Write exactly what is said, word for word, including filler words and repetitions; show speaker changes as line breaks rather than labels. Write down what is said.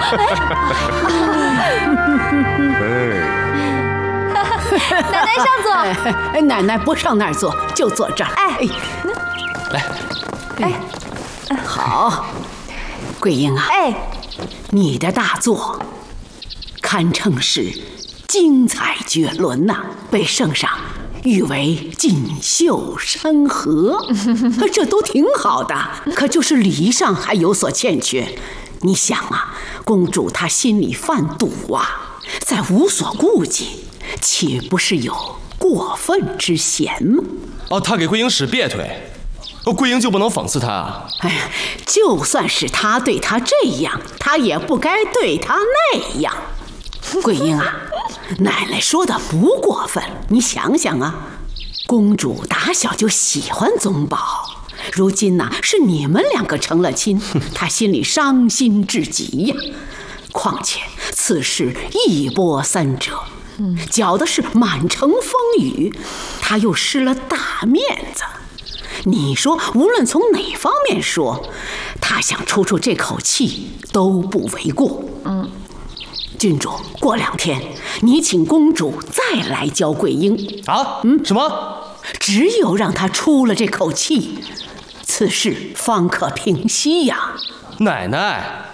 奶奶上座。
哎，奶奶不上那儿坐，就坐这儿。
哎，
来，
哎，
好，桂英啊，
哎，
你的大作堪称是精彩绝伦呐、啊，被圣上誉为锦绣山河，这都挺好的。可就是礼上还有所欠缺。你想啊，公主她心里犯堵啊，再无所顾忌，岂不是有过分之嫌吗？
哦，他给桂英使别腿，哦，桂英就不能讽刺他啊？
哎呀，就算是他对他这样，他也不该对他那样。桂英啊，奶奶说的不过分，你想想啊，公主打小就喜欢宗保，如今呢、啊、是你们两个成了亲，她心里伤心至极呀。况且此事一波三折，搅的是满城风雨，她又失了大面子。你说无论从哪方面说，她想出出这口气都不为过。嗯。郡主，过两天你请公主再来教桂英
啊？嗯，什么？
只有让她出了这口气，此事方可平息呀。
奶奶，